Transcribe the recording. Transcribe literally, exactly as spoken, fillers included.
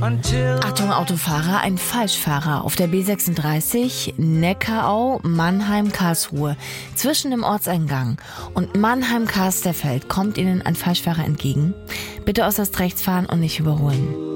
Achtung Autofahrer, ein Falschfahrer auf der B sechsunddreißig Neckarau Mannheim-Karlsruhe. Zwischen dem Ortseingang und Mannheim-Karsterfeld kommt Ihnen ein Falschfahrer entgegen. Bitte äußerst rechts fahren und nicht überholen.